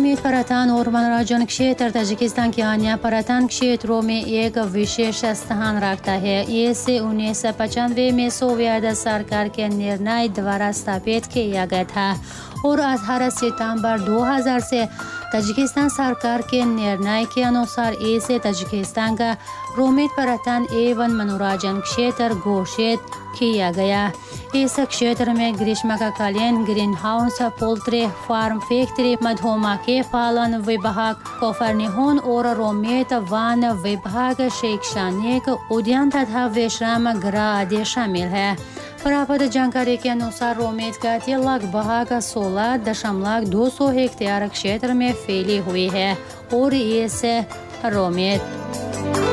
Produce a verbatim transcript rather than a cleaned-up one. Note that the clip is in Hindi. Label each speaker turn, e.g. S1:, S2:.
S1: रोमेट पर्यटन और मनोरंजन क्षेत्र ताजिकिस्तान के अन्य पर्यटन क्षेत्रों में एक विशेष स्थान रखता है। इसे उन्नीस सौ पचानवे में सोवियत सरकार के निर्णय द्वारा स्थापित किया गया था और अठारह सितंबर दो हज़ार से ताजिकिस्तान सरकार के निर्णय के अनुसार इसे ताजिकिस्तान का रोमेट पर्यटन एवं मनोरंजन क्षेत्र घोषित किया गया। इस क्षेत्र में ग्रीष्मकालीन green house, poultry farm, factory, मधुमक्खी पालन विभाग, कोफरनिहोन और रोमेट वन विभाग, शैक्षणिक उद्यान तथा विश्राम गृह आदि शामिल है। प्राप्त जानकारी के अनुसार रोमेट का लगभग सोलह दशमलव दो सौ हेक्टेयर क्षेत्र में फैली हुई है और इस रोमेट